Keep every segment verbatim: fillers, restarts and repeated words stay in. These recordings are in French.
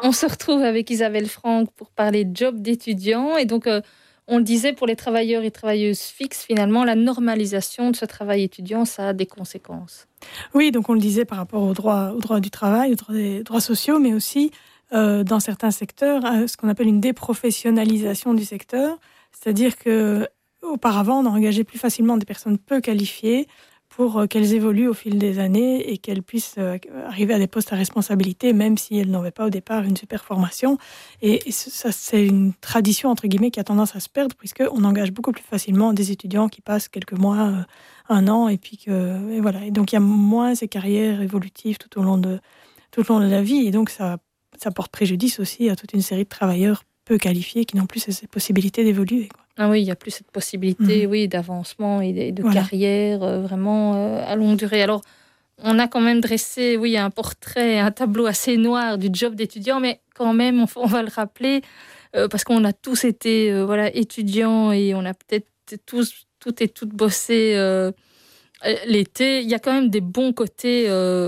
On se retrouve avec Isabelle Franck pour parler de job d'étudiant. Et donc, euh, on le disait, pour les travailleurs et travailleuses fixes, finalement, la normalisation de ce travail étudiant, ça a des conséquences. Oui, donc on le disait par rapport aux droits, aux droits du travail, aux droits, des droits sociaux, mais aussi euh, dans certains secteurs, euh, ce qu'on appelle une déprofessionnalisation du secteur. C'est-à-dire qu'auparavant, on engageait plus facilement des personnes peu qualifiées pour euh, qu'elles évoluent au fil des années et qu'elles puissent euh, arriver à des postes à responsabilité, même si elles n'avaient pas au départ une super formation. Et, et ça, c'est une tradition, entre guillemets, qui a tendance à se perdre, puisqu'on engage beaucoup plus facilement des étudiants qui passent quelques mois, euh, un an, et puis que... Et voilà. Et donc, il y a moins ces carrières évolutives tout au long de, tout au long de la vie. Et donc, ça, ça porte préjudice aussi à toute une série de travailleurs peu qualifiés qui n'ont plus ces possibilités d'évoluer, quoi. Ah oui, il n'y a plus cette possibilité, mmh. oui, d'avancement et de, de voilà. carrière euh, vraiment euh, à longue durée. Alors, on a quand même dressé, oui, un portrait, un tableau assez noir du job d'étudiant, mais quand même, on, on va le rappeler, euh, parce qu'on a tous été euh, voilà, étudiants et on a peut-être tous, toutes et toutes bossé euh, l'été. Il y a quand même des bons côtés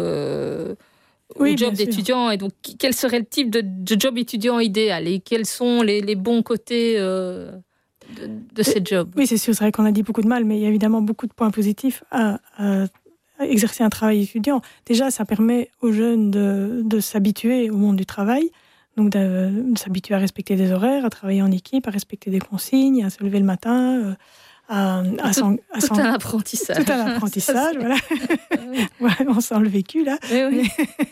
euh, au oui, job d'étudiant. Et donc, quel serait le type de, de job étudiant idéal et quels sont les, les bons côtés euh, de, de ces jobs? Oui, c'est sûr, c'est vrai qu'on a dit beaucoup de mal, mais il y a évidemment beaucoup de points positifs à, à, à exercer un travail étudiant. Déjà, ça permet aux jeunes de, de s'habituer au monde du travail, donc de, de s'habituer à respecter des horaires, à travailler en équipe, à respecter des consignes, à se lever le matin, euh, à, à tout, s'en, à tout s'en, un apprentissage. Tout un apprentissage, voilà. Ouais, on sent le vécu, là. Oui, oui.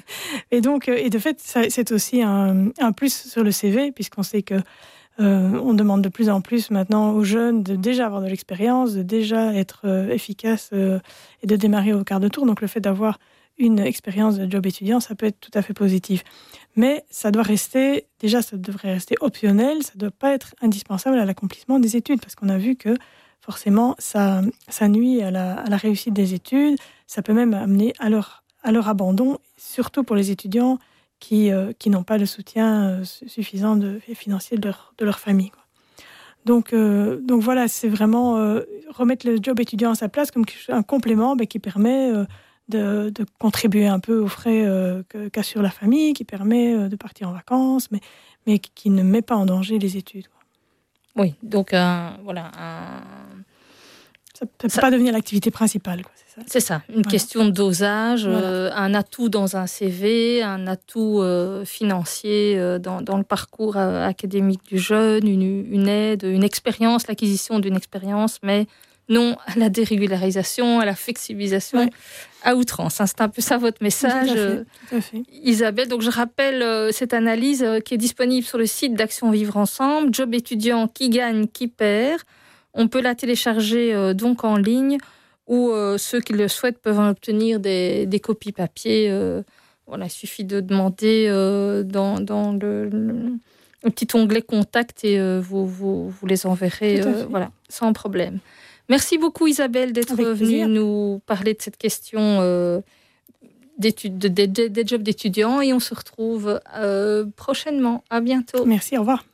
Et donc, et de fait, ça, c'est aussi un, un plus sur le C V, puisqu'on sait que Euh, on demande de plus en plus maintenant aux jeunes de déjà avoir de l'expérience, de déjà être euh, efficace euh, et de démarrer au quart de tour. Donc le fait d'avoir une expérience de job étudiant, ça peut être tout à fait positif. Mais ça doit rester, déjà ça devrait rester optionnel, ça ne doit pas être indispensable à l'accomplissement des études, parce qu'on a vu que forcément ça, ça nuit à la, à la réussite des études, ça peut même amener à leur, à leur abandon, surtout pour les étudiants qui, euh, qui n'ont pas le soutien euh, suffisant de, financier de leur, de leur famille, quoi. Donc, euh, donc voilà, c'est vraiment euh, remettre le job étudiant à sa place comme un complément bah, qui permet euh, de, de contribuer un peu aux frais euh, qu'assure la famille, qui permet euh, de partir en vacances, mais, mais qui ne met pas en danger les études, quoi. Oui, donc un, voilà, un... ça ne peut ça... pas devenir l'activité principale, quoi. Ça. C'est ça, une voilà. question de dosage, voilà. euh, un atout dans un C V, un atout euh, financier euh, dans, dans le parcours euh, académique du jeune, une, une aide, une expérience, l'acquisition d'une expérience, mais non à la dérégularisation, à la flexibilisation ouais. à outrance. C'est un peu ça votre message, tout à fait, tout à fait. Isabelle. Donc je rappelle euh, cette analyse euh, qui est disponible sur le site d'Action Vivre Ensemble, Job étudiant qui gagne, qui perd. On peut la télécharger euh, donc en ligne, ou euh, ceux qui le souhaitent peuvent en obtenir des, des copies papier. Euh, voilà, il suffit de demander euh, dans, dans le, le, le petit onglet contact et euh, vous, vous, vous les enverrez euh, voilà, sans problème. Merci beaucoup Isabelle d'être Avec venue plaisir. Nous parler de cette question euh, d'études, de, de, de, des jobs d'étudiants et on se retrouve euh, prochainement. À bientôt. Merci, au revoir.